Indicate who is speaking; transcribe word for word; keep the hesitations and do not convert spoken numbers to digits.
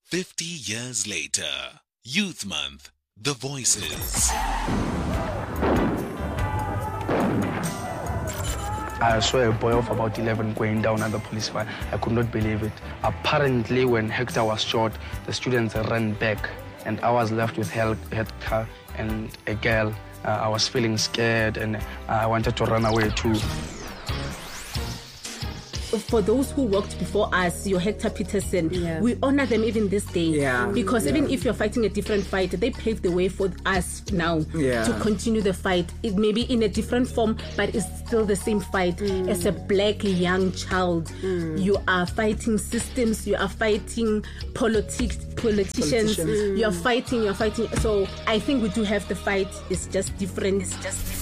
Speaker 1: fifty years later, Youth Month, The Voices.
Speaker 2: I saw a boy of about eleven going down at the police fire. I could not believe it. Apparently, when Hector was shot, the students ran back, and I was left with Hector and a girl. Uh, I was feeling scared, and uh, I wanted to run away too.
Speaker 3: For those who worked before us, your Hector Peterson, yeah. we honor them even this day.
Speaker 4: Yeah.
Speaker 3: Because
Speaker 4: yeah.
Speaker 3: even if you're fighting a different fight, they paved the way for us now
Speaker 4: yeah.
Speaker 3: to continue the fight. It may be in a different form, but it's still the same fight. Mm. As a black young child, mm. you are fighting systems, you are fighting politics, politicians, politicians. Mm. you're fighting, you're fighting. So I think we do have the fight. It's just different. It's just different.